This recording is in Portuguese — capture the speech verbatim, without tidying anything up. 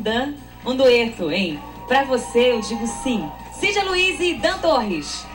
Dan, um dueto, hein? Pra você eu digo sim. Cíndia Luiz e Dan Torres.